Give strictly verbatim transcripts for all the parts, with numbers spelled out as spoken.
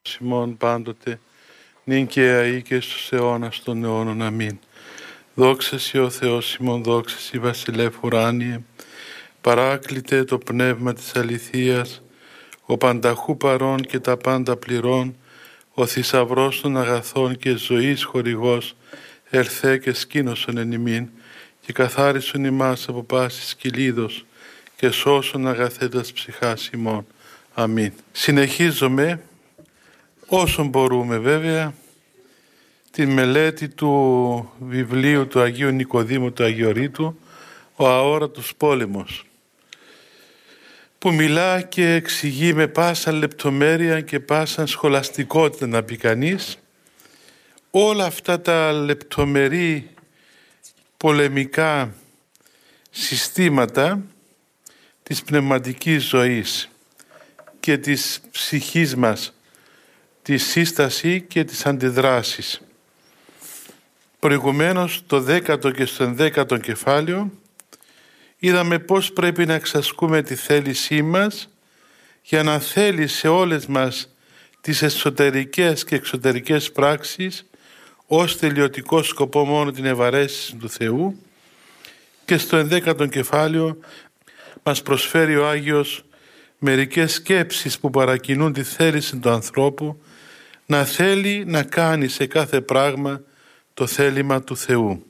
Ημών πάντοτε, νυν και αεί και στους αιώνας των αιώνων. Αμήν. Δόξα Σοι ο Θεός ημών, δόξα Σοι βασιλεύ ουράνιε, παράκλητε το πνεύμα της αληθείας, ο πανταχού παρών και τα πάντα πληρών, ο θησαυρός των αγαθών και ζωής χορηγός, ερθέ και σκήνωσον εν ημίν, και καθάρισον ημάς από πάσης κυλίδος, και σώσον αγαθέτας ψυχάς ημών. Αμήν. Συνεχίζομαι, όσο μπορούμε βέβαια, τη μελέτη του βιβλίου του Αγίου Νικοδήμου του Αγιορείτου, ο αόρατος πόλεμος, που μιλά και εξηγεί με πάσα λεπτομέρεια και πάσα σχολαστικότητα, να πει κανείς, όλα αυτά τα λεπτομερή πολεμικά συστήματα της πνευματικής ζωής και της ψυχής μας, τη σύσταση και τις αντιδράσεις. Προηγουμένως, το δέκατο και στο ενδέκατο κεφάλαιο, είδαμε πώς πρέπει να εξασκούμε τη θέλησή μας για να θέλει σε όλες μας τις εσωτερικές και εξωτερικές πράξεις ως τελειωτικό σκοπό μόνο την ευαρέστηση του Θεού, και στο ενδέκατο κεφάλαιο μας προσφέρει ο Άγιος μερικές σκέψεις που παρακινούν τη θέληση του ανθρώπου να θέλει να κάνει σε κάθε πράγμα το θέλημα του Θεού.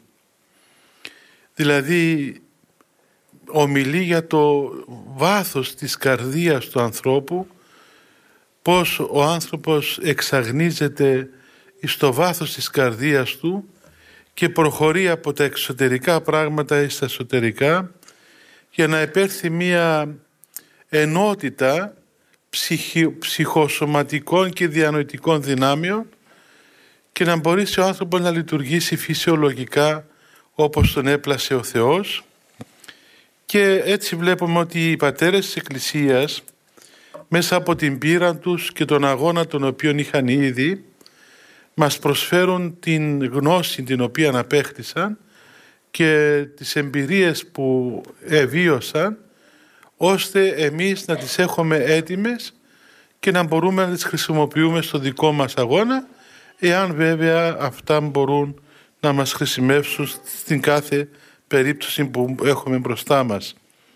Δηλαδή ομιλεί για το βάθος της καρδίας του ανθρώπου, πώς ο άνθρωπος εξαγνίζεται στο βάθος της καρδίας του και προχωρεί από τα εξωτερικά πράγματα στα εσωτερικά για να επέρθει μία ενότητα ψυχι, ψυχοσωματικών και διανοητικών δυνάμεων και να μπορέσει ο άνθρωπος να λειτουργήσει φυσιολογικά όπως τον έπλασε ο Θεός. Και έτσι βλέπουμε ότι οι πατέρες της Εκκλησίας, μέσα από την πείρα τους και τον αγώνα τον οποίο είχαν ήδη, μας προσφέρουν την γνώση την οποία απέκτησαν και τις εμπειρίες που εβίωσαν, ώστε εμείς να τις έχουμε έτοιμες και να μπορούμε να τις χρησιμοποιούμε στο δικό μας αγώνα, εάν βέβαια αυτά μπορούν να μας χρησιμεύσουν στην κάθε περίπτωση που έχουμε μπροστά μας.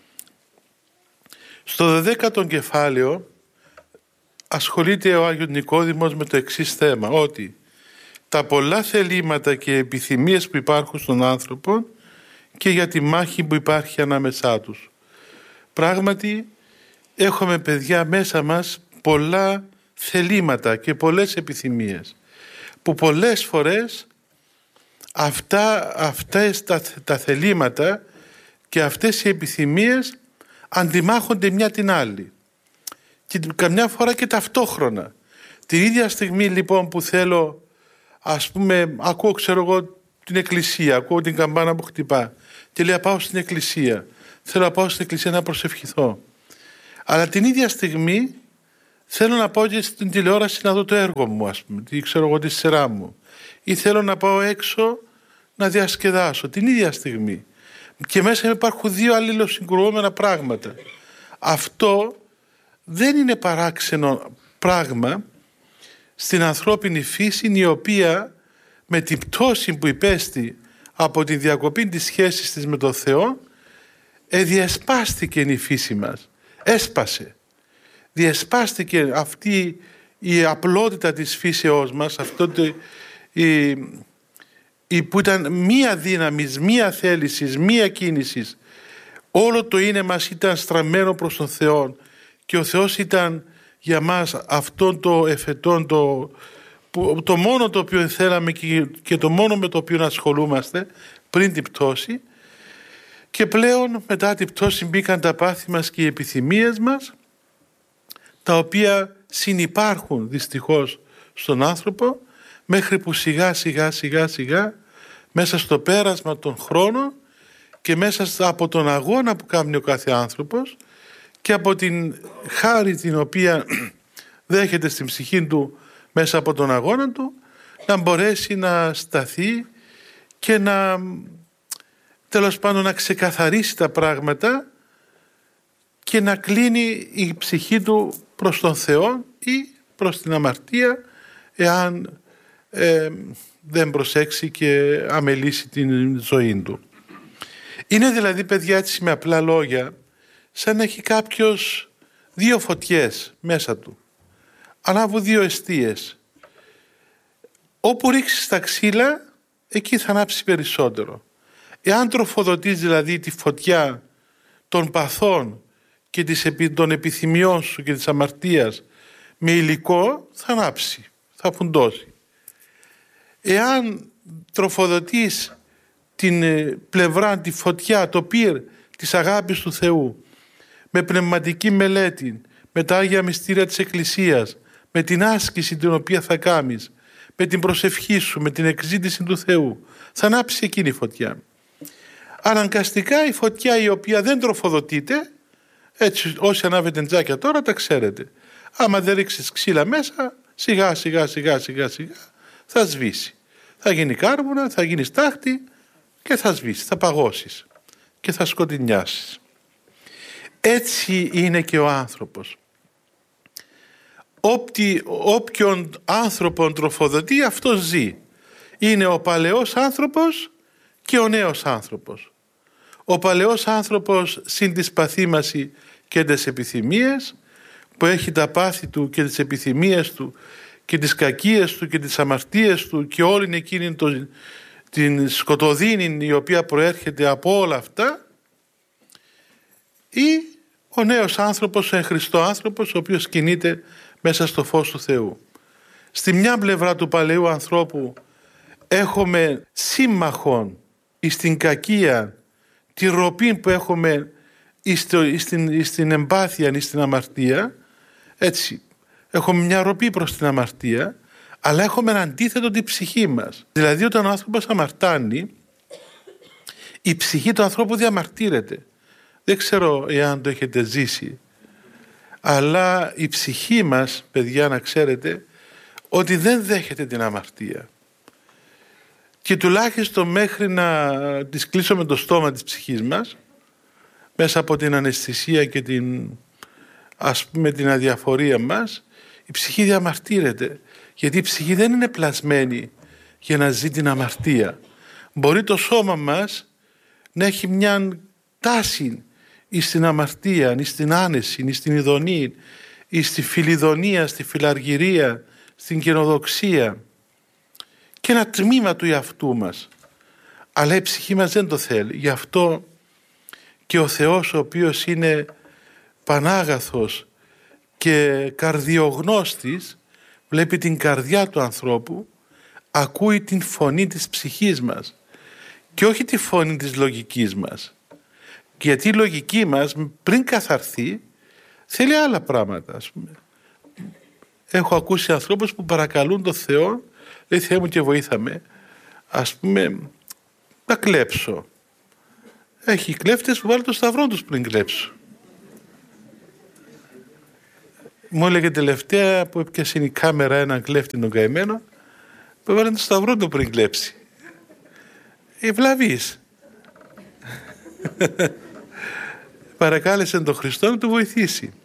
Στο δέκατο κεφάλαιο ασχολείται ο Άγιος Νικόδημος με το εξής θέμα, ότι τα πολλά θελήματα και επιθυμίες που υπάρχουν στον άνθρωπο και για τη μάχη που υπάρχει ανάμεσά τους. Πράγματι έχουμε, παιδιά, μέσα μας πολλά θελήματα και πολλές επιθυμίες, που πολλές φορές αυτά, αυτές τα, τα θελήματα και αυτές οι επιθυμίες αντιμάχονται μια την άλλη και καμιά φορά και ταυτόχρονα. Την ίδια στιγμή λοιπόν που θέλω, ας πούμε, ακούω ξέρω εγώ την εκκλησία, ακούω την καμπάνα που χτυπά και λέω πάω στην εκκλησία, θέλω να πάω στην εκκλησία να προσευχηθώ, αλλά την ίδια στιγμή θέλω να πάω και στην τηλεόραση να δω το έργο μου, ας πούμε, τι ξέρω εγώ, τη σειρά μου, ή θέλω να πάω έξω να διασκεδάσω την ίδια στιγμή, και μέσα υπάρχουν δύο αλληλοσυγκρουόμενα πράγματα. Αυτό δεν είναι παράξενο πράγμα στην ανθρώπινη φύση, η οποία με την πτώση που υπέστη από τη διακοπή της σχέσης της με τον Θεό, εδιασπάστηκε η φύση μας, έσπασε, διασπάστηκε αυτή η απλότητα της φύσεώς μας, αυτό το, η, η, που ήταν μία δύναμη, μία θέληση, μία κίνηση. Όλο το είναι μας ήταν στραμμένο προς τον Θεό και ο Θεός ήταν για μας αυτόν το εφετόν, το, που, το μόνο το οποίο θέλαμε και, και το μόνο με το οποίο ασχολούμαστε πριν την πτώση, και πλέον μετά την πτώση μπήκαν τα πάθη μας και οι επιθυμίες μας, τα οποία συνυπάρχουν δυστυχώς στον άνθρωπο, μέχρι που σιγά σιγά σιγά σιγά μέσα στο πέρασμα των χρόνων και μέσα από τον αγώνα που κάνει ο κάθε άνθρωπος και από την χάρη την οποία δέχεται στην ψυχή του μέσα από τον αγώνα του, να μπορέσει να σταθεί και να, τέλος πάντων, να ξεκαθαρίσει τα πράγματα και να κλείνει η ψυχή του προς τον Θεό ή προς την αμαρτία, εάν ε, δεν προσέξει και αμελήσει την ζωή του. Είναι δηλαδή, παιδιά, έτσι με απλά λόγια, σαν να έχει κάποιος δύο φωτιές μέσα του. Ανάβουν δύο εστίες. Όπου ρίξεις τα ξύλα, εκεί θα ανάψει περισσότερο. Εάν τροφοδοτείς δηλαδή τη φωτιά των παθών και των επιθυμιών σου και της αμαρτίας με υλικό, θα ανάψει, θα φουντώσει. Εάν τροφοδοτείς την πλευρά, τη φωτιά, το πυρ της αγάπης του Θεού με πνευματική μελέτη, με τα Άγια Μυστήρια της Εκκλησίας, με την άσκηση την οποία θα κάνεις, με την προσευχή σου, με την εκζήτηση του Θεού, θα ανάψει εκείνη η φωτιά. Αναγκαστικά η φωτιά η οποία δεν τροφοδοτείται, έτσι όσοι ανάβετε τζάκια τώρα τα ξέρετε, άμα δεν ρίξεις ξύλα μέσα, σιγά σιγά σιγά σιγά σιγά θα σβήσει. Θα γίνει κάρβουνα, θα γίνει στάχτη και θα σβήσει, θα παγώσεις και θα σκοτεινιάσεις. Έτσι είναι και ο άνθρωπος. Όπτι, όποιον άνθρωπον τροφοδοτεί, αυτός ζει. Είναι ο παλαιός άνθρωπος και ο νέος άνθρωπος. Ο παλαιός άνθρωπος συν της παθήμαση και τις επιθυμίες, που έχει τα πάθη του και τις επιθυμίες του και τις κακίες του και τις αμαρτίες του και όλη εκείνη το, την σκοτωδίνη η οποία προέρχεται από όλα αυτά, ή ο νέος άνθρωπος, ο εν Χριστώ άνθρωπος, ο οποίος κινείται μέσα στο φως του Θεού. Στη μια πλευρά του παλαιού ανθρώπου έχουμε σύμμαχον εις την κακία, τη ροπή που έχουμε εις, το, εις, την, εις την εμπάθεια, εις την αμαρτία. Έτσι, έχουμε μια ροπή προς την αμαρτία, αλλά έχουμε ένα αντίθετο την ψυχή μας. Δηλαδή όταν ο άνθρωπος αμαρτάνει, η ψυχή του ανθρώπου διαμαρτύρεται. Δεν ξέρω εάν το έχετε ζήσει, αλλά η ψυχή μας, παιδιά, να ξέρετε ότι δεν δέχεται την αμαρτία. Και τουλάχιστον μέχρι να της κλείσουμε το στόμα της ψυχής μας, μέσα από την αναισθησία και την, ας πούμε, την αδιαφορία μας, η ψυχή διαμαρτύρεται. Γιατί η ψυχή δεν είναι πλασμένη για να ζει την αμαρτία. Μπορεί το σώμα μας να έχει μια τάση εις την αμαρτία, εις την άνεση, εις την ειδονή, εις τη φιλιδονία, στη φιλαργυρία, στην καινοδοξία και ένα τμήμα του εαυτού μας. Αλλά η ψυχή μας δεν το θέλει. Γι' αυτό και ο Θεός, ο οποίος είναι πανάγαθος και καρδιογνώστης, βλέπει την καρδιά του ανθρώπου, ακούει την φωνή της ψυχής μας και όχι τη φωνή της λογικής μας. Γιατί η λογική μας πριν καθαρθεί θέλει άλλα πράγματα, ας πούμε. Έχω ακούσει ανθρώπους που παρακαλούν τον Θεό, λέει Θεέ μου και βοήθαμε, ας πούμε, να κλέψω. Έχει κλέφτες που βάλουν το σταυρό τους πριν κλέψω. Μου έλεγε τελευταία που έπιασε η κάμερα έναν κλέφτη τον καημένο, που έβαλε το σταυρό του πριν κλέψει. Ευλαβής. Παρακάλεσε τον Χριστό να του βοηθήσει.